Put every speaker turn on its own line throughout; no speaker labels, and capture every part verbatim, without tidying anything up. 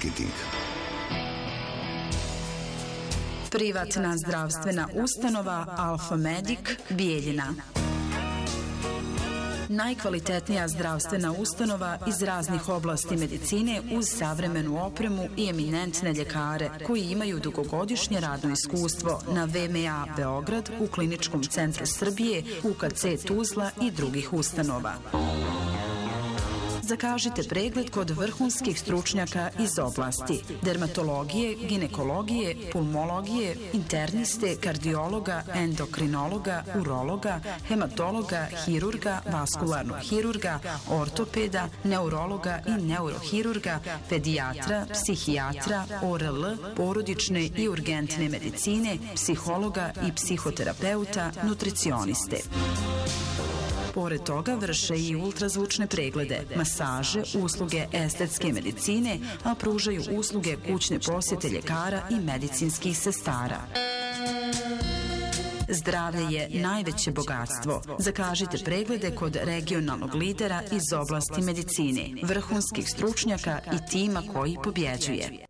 marketing.
Privatna zdravstvena ustanova Alfa Medic Bijeljina. Najkvalitetnija zdravstvena ustanova iz raznih oblasti medicine uz savremenu opremu i eminentne ljekare koji imaju dugogodišnje radno iskustvo na V M A Beograd, u Kliničkom centru Srbije, U K C Tuzla i drugih ustanova. Zakažite pregled kod vrhunskih stručnjaka iz oblasti dermatologije, ginekologije, pulmologije, interniste, kardiologa, endokrinologa, urologa, hematologa, hirurga, vaskularnog hirurga, ortopeda, neurologa i neurohirurga, pedijatra, psihijatra, O R L, porodične i urgentne medicine, psihologa i psihoterapeuta, nutricioniste. Pored toga vrše i ultrazvučne preglede, masaže, usluge estetske medicine, a pružaju usluge kućne posjete ljekara i medicinskih sestara. Zdravlje je najveće bogatstvo. Zakažite preglede kod regionalnog lidera iz oblasti medicine, vrhunskih stručnjaka i tima koji pobjeđuje.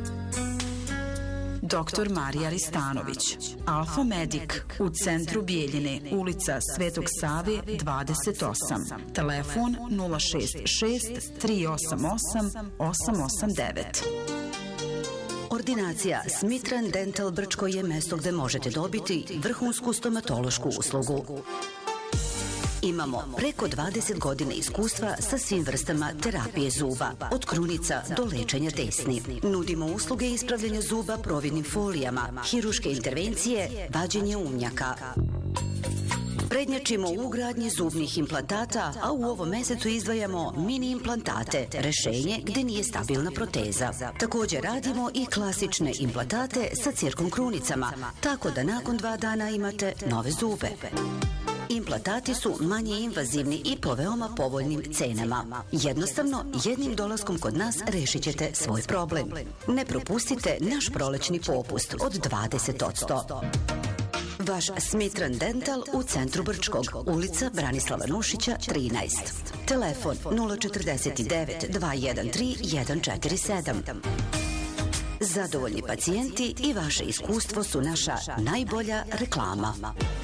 doktor Marija Ristanović, Alfa Medic, u centru Bijeljine, ulica Svetog Save dvadeset osam. Telefon nula šest šest tri osam osam osam osam devet.
Ordinacija Smitran Dental Brčko je mesto gde možete dobiti vrhunsku stomatološku uslugu. Imamo preko dvadeset godina iskustva sa svim vrstama terapije zuba, od krunica do lečenja desni. Nudimo usluge ispravljanja zuba providnim folijama, hiruške intervencije, vađenje umnjaka. Prednjačimo u ugradnji zubnih implantata, a u ovom mesecu izdvajamo mini implantate, rešenje gde nije stabilna proteza. Također radimo i klasične implantate sa cirkom krunicama, tako da nakon dva dana imate nove zube. Implantati su manje invazivni i po veoma povoljnim cenama. Jednostavno, jednim dolaskom kod nas rešit ćete svoj problem. Ne propustite naš prolećni popust od dvadeset posto. Vaš Smitran Dental u centru Brčkog, ulica Branislava Nušića trinaest. Telefon nula četrdeset devet dva jedan tri jedan četiri sedam. Zadovoljni pacijenti i vaše iskustvo su naša najbolja reklama.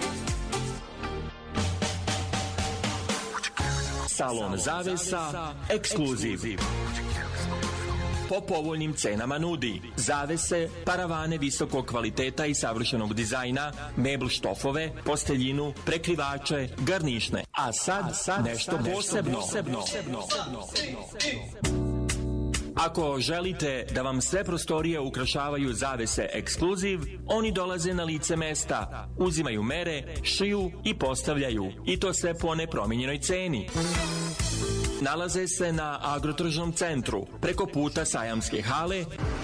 Salon zavesa Ekskluziv. Po povoljnim cenama nudi zavese, paravane visokog kvaliteta i savršenog dizajna, mebl štofove, posteljinu, prekrivače, garnišne. A sad, sad nešto posebno. Ako želite da vam sve prostorije ukrašavaju zavese Ekskluziv, oni dolaze na lice mesta, uzimaju mere, šiju i postavljaju. I to sve po nepromijenjenoj ceni. Nalaze se na Agrotržnom centru, preko puta Sajamske hale.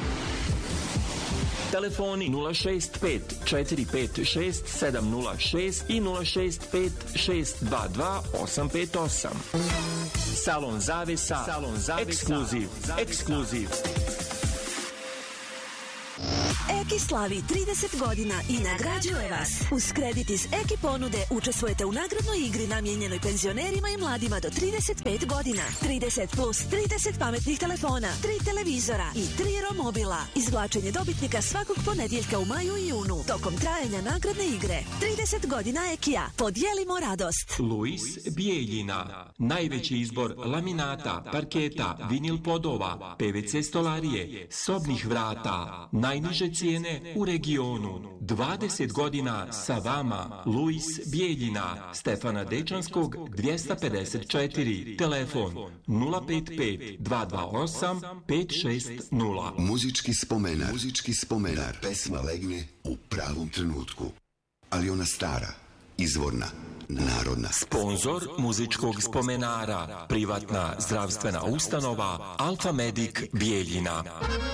Telefoni nula šest pet četiri pet šest sedam nula šest i nula šest pet šest dva dva osam pet osam. Salon zavesa, Salon zavesa. Ekskluziv, Ekskluziv.
Eki slavi trideset godina i nagrađuje vas. Uz kredit iz Eki ponude učestvujete u nagradnoj igri namijenjenoj penzionerima i mladima do trideset pet godina. trideset plus trideset pametnih telefona, tri televizora i tri romobila. Izvlačenje dobitnika svakog ponedjeljka u maju i junu tokom trajanja nagradne igre. trideset godina Ekija. Podijelimo radost.
Luis Bijeljina. Najveći izbor laminata, parketa, vinil podova, P V C stolarije, sobnih vrata. Najniže cijene u regionu. dvadeset godina sa vama. Luis Bijeljina, Stefana Dečanskog dvjesto pedeset četiri. Telefon nula pet pet dva dva osam pet šest nula.
Muzički spomenar. Muzički spomenar. Pesma legne u pravom trenutku. Ali ona stara, izvorna, narodna.
Sponzor muzičkog spomenara, privatna zdravstvena ustanova Alfa Medic Bijeljina.